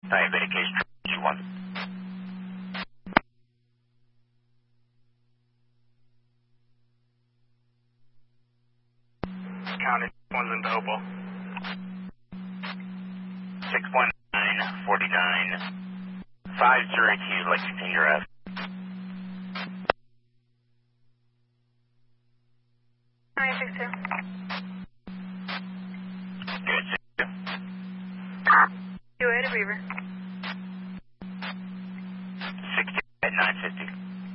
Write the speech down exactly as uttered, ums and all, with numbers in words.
Diabetic case G one. County one's in Hopewell. six one nine four nine five zero two Lexington, you're F. nine six two. Good, six two. two eight Beaver. six two at nine fifty.